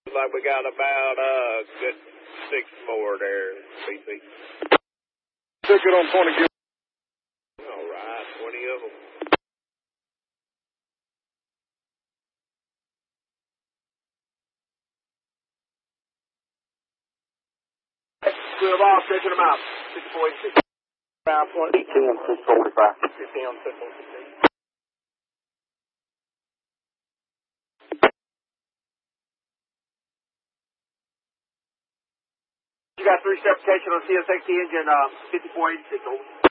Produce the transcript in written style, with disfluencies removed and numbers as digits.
Like we got about good 6 more there, BC. Took it on 20 gear. All right, 20 of them. Good off, stretching them out. 6486. Round 20. 18 on 645. 15 on 646. You got 3 separation on CSXT engine 5486. Over.